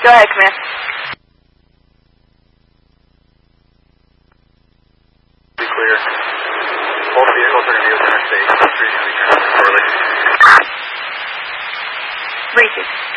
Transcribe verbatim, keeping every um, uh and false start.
Go ahead, Command. Be clear. Both vehicles are going to be within our state. Street going to be turned shortly. Reaching.